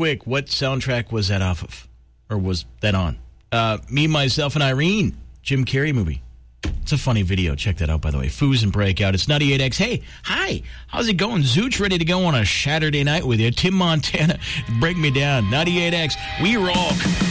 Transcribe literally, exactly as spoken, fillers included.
quick, what soundtrack was that off of? Or was that on? Uh, Me, Myself, and Irene, Jim Carrey movie. It's a funny video. Check that out, by the way. Foos and Breakout. It's ninety-eight X. Hey, hi. How's it going? Zoot's ready to go on a Saturday night with you. Tim Montana, break me down. ninety-eight X. We rock.